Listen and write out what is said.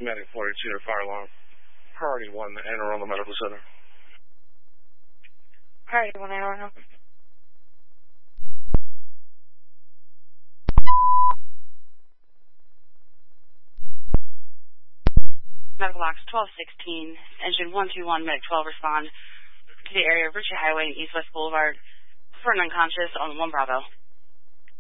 Medic 42 to fire alarm. Priority 1 to enter on the medical center. Priority 1 enter on. Medical box 1216, engine 121, medic 12 respond to the area of Ritchie Highway and East West Boulevard for an unconscious on 1 Bravo.